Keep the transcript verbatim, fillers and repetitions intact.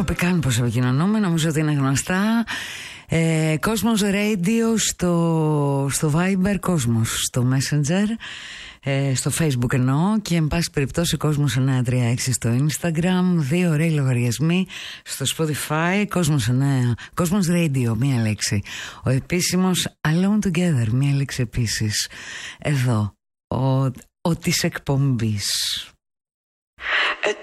πει καν πως επικοινωνούμε, νομίζω ότι είναι γνωστά. ε, Cosmos Radio στο, στο Viber, Cosmos στο Messenger, ε, στο Facebook εννοώ, και εν πάση περιπτώσει Cosmos εννιά τρία έξι στο Instagram. Δύο ωραίοι λογαριασμοί στο Spotify, Cosmos εννιά, Cosmos Radio, μία λέξη. Ο επίσημος Alone Together, μία λέξη επίσης. Εδώ ο, ο της εκπομπής.